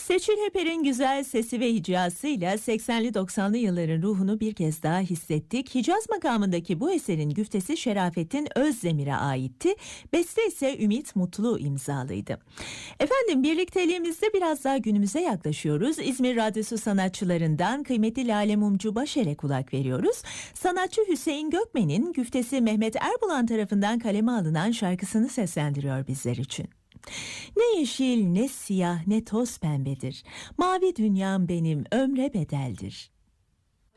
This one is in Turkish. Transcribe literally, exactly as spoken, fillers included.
Seçil Heper'in güzel sesi ve hicasıyla seksenli doksanlı yılların ruhunu bir kez daha hissettik. Hicaz makamındaki bu eserin güftesi Şerafettin Özdemir'e aitti. Beste ise Ümit Mutlu imzalıydı. Efendim, birlikteliğimizde biraz daha günümüze yaklaşıyoruz. İzmir Radyosu sanatçılarından kıymetli Lale Mumcu Başer'e kulak veriyoruz. Sanatçı Hüseyin Gökmen'in güftesi Mehmet Erbulan tarafından kaleme alınan şarkısını seslendiriyor bizler için. Ne yeşil, ne siyah, ne toz pembedir. Mavi dünyam benim ömre bedeldir.